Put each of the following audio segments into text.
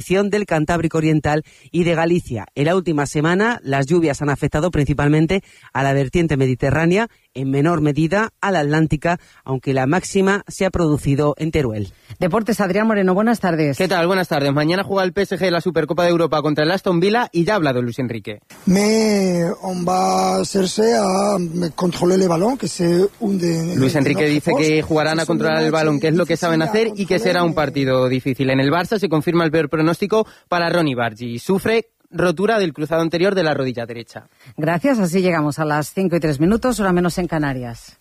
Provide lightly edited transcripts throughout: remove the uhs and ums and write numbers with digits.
excepción del Cantábrico Oriental y de Galicia. En la última semana, las lluvias han afectado principalmente a la vertiente mediterránea, en menor medida a la atlántica, aunque la máxima se ha producido en Teruel. Deportes, Adrián Moreno, buenas tardes. ¿Qué tal? Buenas tardes. Mañana juega el PSG de la Supercopa de Europa contra el Aston Villa y ya ha hablado Luis Enrique. On va hacerse a controlar el balón, que se hunde. Luis Enrique dice que jugarán a controlar el balón, que es lo que saben hacer, y que será un partido difícil. En el Barça se confirma el peor pronóstico para Ronny Bargi. Sufre rotura del cruzado anterior de la rodilla derecha. Gracias, así llegamos a las 5:03, hora menos en Canarias.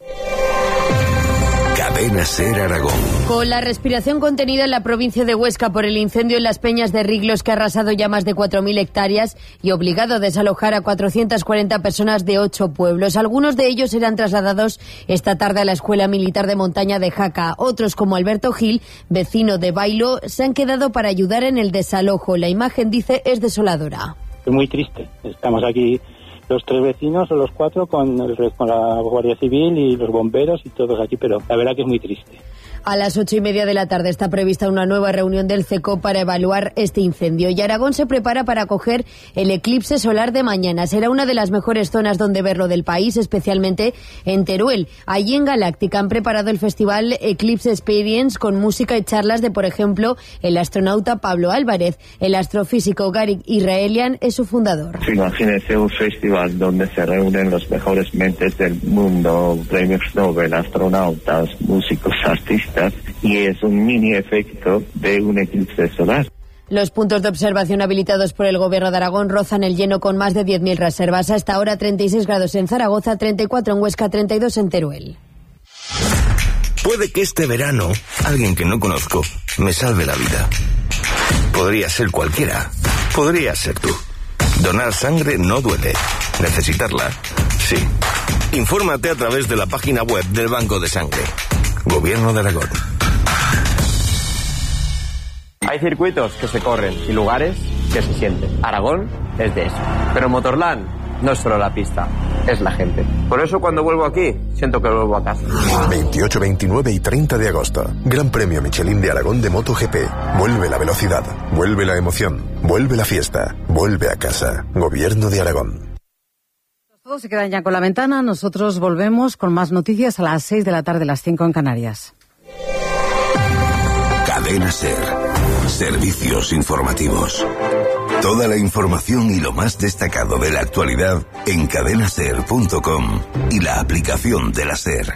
Cadena SER Aragón. Con la respiración contenida en la provincia de Huesca por el incendio en las Peñas de Riglos, que ha arrasado ya más de 4.000 hectáreas y obligado a desalojar a 440 personas de 8 pueblos. Algunos de ellos serán trasladados esta tarde a la Escuela Militar de Montaña de Jaca. Otros, como Alberto Gil, vecino de Bailo, se han quedado para ayudar en el desalojo. La imagen, dice, es desoladora. Es muy triste. Estamos aquí los 3 vecinos o los 4 con la Guardia Civil y los bomberos y todos aquí, pero la verdad que es muy triste. A las 8:30 de la tarde está prevista una nueva reunión del CECOP para evaluar este incendio. Y Aragón se prepara para acoger el eclipse solar de mañana. Será una de las mejores zonas donde verlo del país, especialmente en Teruel. Allí en Galáctica han preparado el festival Eclipse Experience con música y charlas de, por ejemplo, el astronauta Pablo Álvarez. El astrofísico Gary Israelian es su fundador. Imagínese un festival donde se reúnen los mejores mentes del mundo, premios Nobel, astronautas, músicos, artistas, y es un mini efecto de un eclipse solar. Los puntos de observación habilitados por el Gobierno de Aragón rozan el lleno con más de 10.000 reservas. Hasta ahora 36 grados en Zaragoza, 34 en Huesca, 32 en Teruel. Puede que este verano alguien que no conozco me salve la vida. Podría ser cualquiera. Podría ser tú. Donar sangre no duele. Necesitarla, sí. Infórmate a través de la página web del Banco de Sangre. Gobierno de Aragón. Hay circuitos que se corren y lugares que se sienten. Aragón es de eso. Pero Motorland no es solo la pista, es la gente. Por eso cuando vuelvo aquí, siento que vuelvo a casa. 28, 29 y 30 de agosto. Gran Premio Michelin de Aragón de MotoGP. Vuelve la velocidad, vuelve la emoción, vuelve la fiesta, vuelve a casa. Gobierno de Aragón. Todos se quedan ya con la ventana. Nosotros volvemos con más noticias a las 6 de la tarde, las 5 en Canarias. Cadena SER. Servicios informativos. Toda la información y lo más destacado de la actualidad en cadenaser.com y la aplicación de la SER.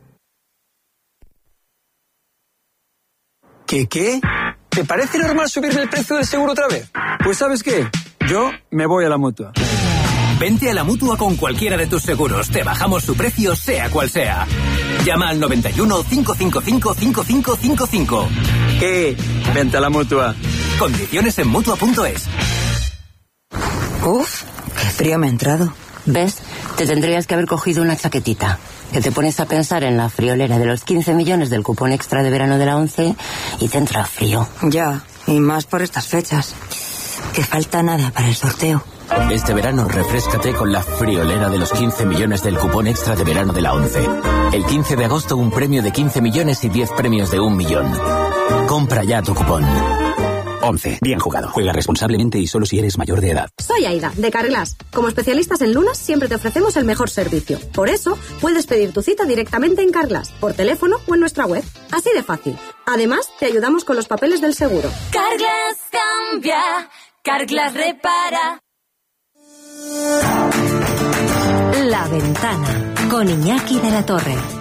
¿Qué? ¿Te parece normal subirme el precio del seguro otra vez? Pues ¿sabes qué? Yo me voy a la Mutua. Vente a la Mutua con cualquiera de tus seguros. Te bajamos su precio, sea cual sea. Llama al 91 555 5555. ¿Qué? Vente a la Mutua. Condiciones en Mutua.es. Uf, qué frío me ha entrado. ¿Ves? Te tendrías que haber cogido una chaquetita. Que te pones a pensar en la friolera de los 15 millones del cupón extra de verano de la 11 y te entra frío. Ya, y más por estas fechas. Que falta nada para el sorteo. Este verano refréscate con la friolera de los 15 millones del cupón extra de verano de la 11. El 15 de agosto un premio de 15 millones y 10 premios de 1 millón. Compra ya tu cupón. 11. Bien jugado. Juega responsablemente y solo si eres mayor de edad. Soy Aida, de Carglass. Como especialistas en lunas, siempre te ofrecemos el mejor servicio. Por eso, puedes pedir tu cita directamente en Carglass, por teléfono o en nuestra web. Así de fácil. Además, te ayudamos con los papeles del seguro. Carglass cambia, Carglass repara. La Ventana, con Iñaki de la Torre.